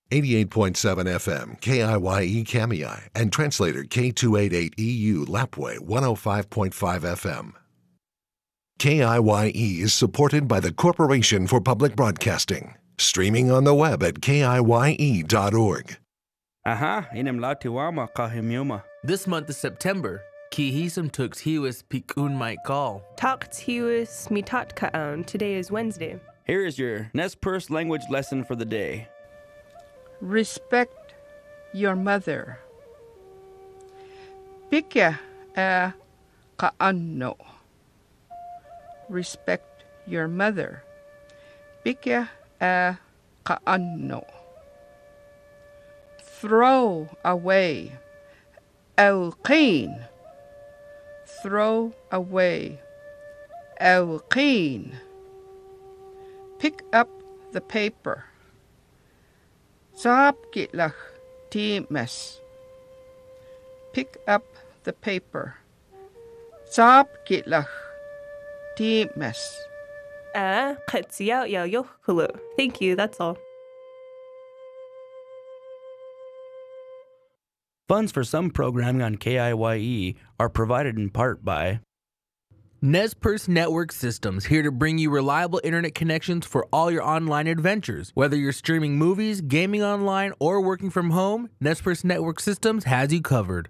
88.7 FM, KIYE Kamiai, and translator K288EU Lapway 105.5 FM. KIYE is supported by the Corporation for Public Broadcasting. Streaming on the web at KIYE.org. Aha, inimlatiwama kahimyuma. This month is September. Kihisum tux hiwis pikun might call. Talked hiwis mitat kaon. Today is Wednesday. Here is your Nez Perce language lesson for the day. Respect your mother. Pikya a kaano. Respect your mother. Pikya a kaano. Throw away. Alqeen. Throw away. Alqeen. Pick up the paper. Saab kitlach times. Pick up the paper. Saab kitlach times. Thank you, that's all. Funds for some programming on KIYE are provided in part by Nez Perce Network Systems, here to bring you reliable internet connections for all your online adventures. Whether you're streaming movies, gaming online, or working from home, Nez Perce Network Systems has you covered.